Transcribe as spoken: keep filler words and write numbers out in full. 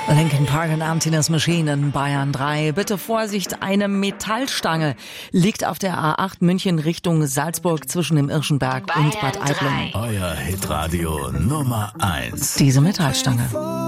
Linkin Park und Antinas Machine in Bayern drei. Bitte Vorsicht, eine Metallstange liegt auf der A acht München Richtung Salzburg zwischen dem Irschenberg und Bad Aibling. Euer Hitradio Nummer eins. Diese Metallstange.